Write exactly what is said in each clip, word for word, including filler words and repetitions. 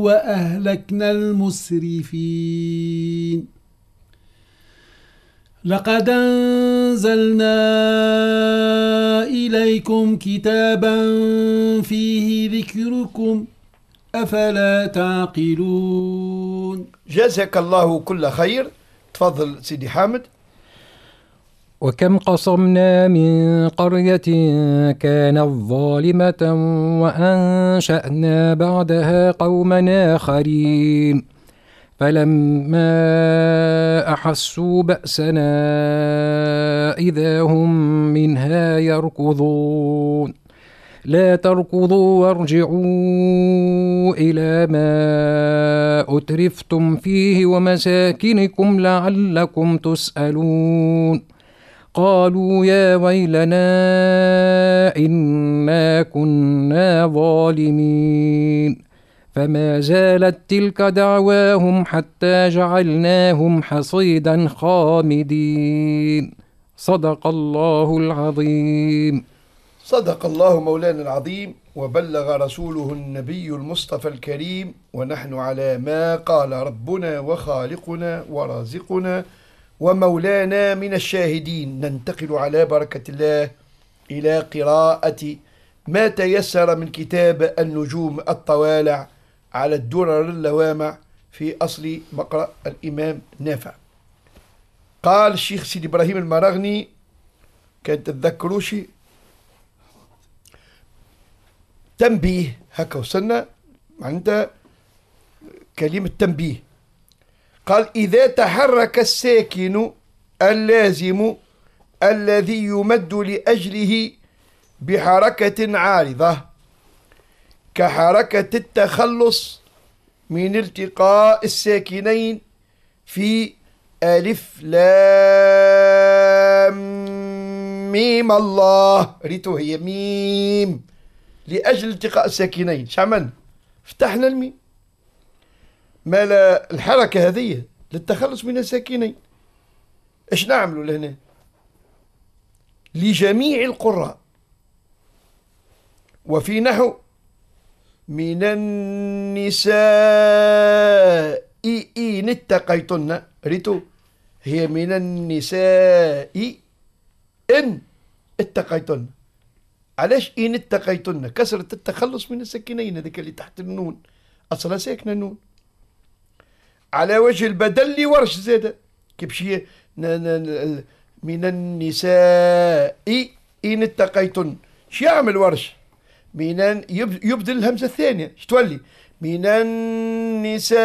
وأهلكنا المسرفين لقد أنزلنا إليكم كتابا فيه ذكركم أفلا تعقلون. جزاك الله كل خير. تفضل سيدي حامد. وكم قصمنا من قرية كانت ظالمة وأنشأنا بعدها قوما آخرين فلما أحسوا بأسنا إذا هم منها يركضون لا تركضوا وارجعوا إلى ما أترفتم فيه ومساكنكم لعلكم تسألون قالوا يا ويلنا إنا كنا ظالمين فما زالت تلك دعواهم حتى جعلناهم حصيدا خامدين. صدق الله العظيم. صدق الله مولانا العظيم وبلغ رسوله النبي المصطفى الكريم، ونحن على ما قال ربنا وخالقنا ورازقنا ومولانا من الشاهدين. ننتقل على بركة الله إلى قراءة ما تيسر من كتاب النجوم الطوالع على الدرر اللوامع في أصل مقرأ الإمام نافع. قال الشيخ سيدي إبراهيم المراغني، كان تتذكروش تنبيه هكا وصلنا معناتها كلمة تنبيه. قال إذا تحرك الساكن اللازم الذي يمد لأجله بحركة عارضة كحركة التخلص من التقاء الساكنين في ألف لام ميم الله ريتو هي ميم لأجل التقاء الساكنين. شعمل فتحنا الميم ما لا الحركة هذه للتخلص من الساكنين. ايش نعملوا لهنا لجميع القراء وفي نحو من النساء إن اتقيتن ريتو هي من النساء إن اتقيتن. علاش إن اتقيتن؟ كسرة التخلص من الساكنين هذيك اللي تحت النون أصلها ساكنة النون. على وجه البدل لورش زادة كيفاش من النساء إن اتقيتن. شو يعمل ورش؟ من يبدل الهمزة الثانية اش تولي من النساء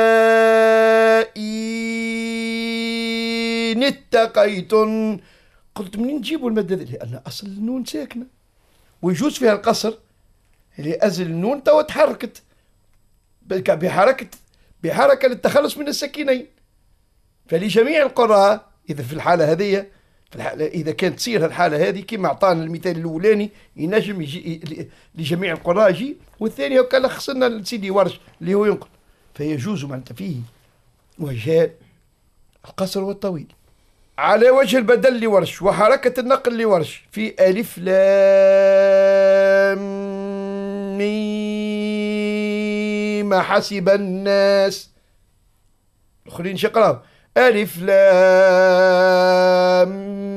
إن اتقيتن. قلت منين نجيبوا المادة ذي؟ لأن أصل النون ساكنة ويجوز فيها القصر لأزل النون توا تحركت بحركة بحركة للتخلص من الساكنين. فلجميع القراء إذا في الحالة هذه في الحالة إذا كانت تصير الحالة هذه كما أعطانا المثال الأولاني ينجم يجي لجميع القراء يجي، والثاني هو كان خصنا لسيدي ورش اللي هو ينقل فيجوز معناتها فيه وجهان القصر والطويل. على وجه البدل لورش وحركة النقل لورش في ألف لام ميم حسب الناس. الآخرين شقراو ألف لام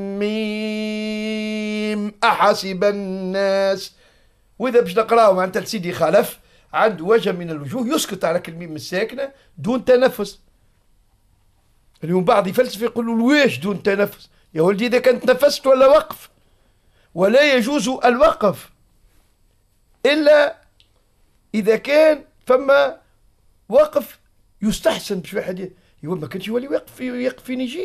ميم أحسب الناس. وإذا باش نقراو معناتها لسيدي خلف عنده وجه من الوجوه يسكت على الميم الساكنة دون تنفس. اليوم بعض يفلسف يقولوا واش دون تنفس؟ يا ولدي إذا كنت نفست ولا وقف، ولا يجوز الوقف إلا إذا كان فما وقف يستحسن باش واحد يقول ما كانش يولي يوقف يقف فين يجي.